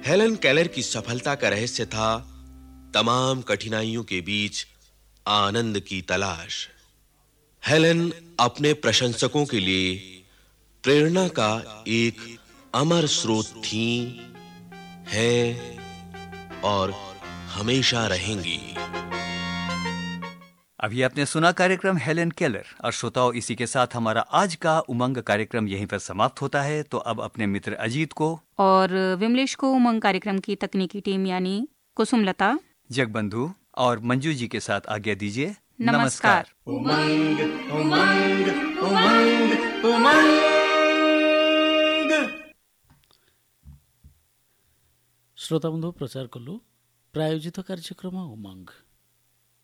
Helen Keller की सफलता का रहस्य था तमाम कठिनाइयों के बीच आनंद की तलाश। हेलन अपने प्रशंसकों के लिए प्रेरणा का एक अमर स्रोत थी, हैं और हमेशा रहेंगी। अभी आपने सुना कार्यक्रम हेलन केलर। और श्रोताओं, इसी के साथ हमारा आज का उमंग कार्यक्रम यहीं पर समाप्त होता है। तो अब अपने मित्र अजीत को और विमलेश को उमंग कार्यक्रम की तकनीकी टीम यानी कुसुमलता, जगबंधु और मंजू जी के साथ आज्ञा दीजिए। नमस्कार। उमंग उमंग उमंग उमंग। श्रोता बंधु प्रचार कलु प्रायोजित कार्यक्रम उमंग।